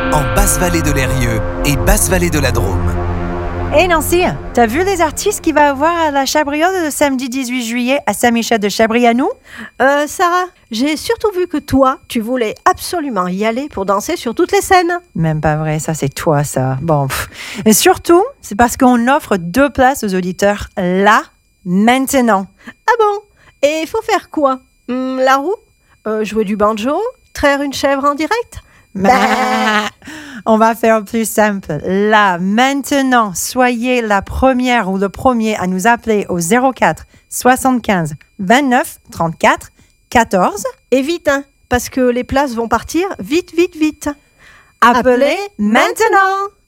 en Basse-Vallée de l'Eyrieux et Basse-Vallée de la Drôme. Hey Nancy, t'as vu les artistes qu'il va y avoir à la Chabriole le samedi 18 juillet à Saint-Michel de Chabrianou? Sarah, j'ai surtout vu que toi, tu voulais absolument y aller pour danser sur toutes les scènes. Même pas vrai, ça c'est toi ça. Bon, et surtout, c'est parce qu'on offre 2 places aux auditeurs là, maintenant. Ah bon? Et il faut faire quoi? La roue? Jouer du banjo? Traire une chèvre en direct? On va faire plus simple. Là, maintenant, soyez la première ou le premier à nous appeler au 04 75 29 34 14. Et vite, hein, parce que les places vont partir vite. Appelez maintenant!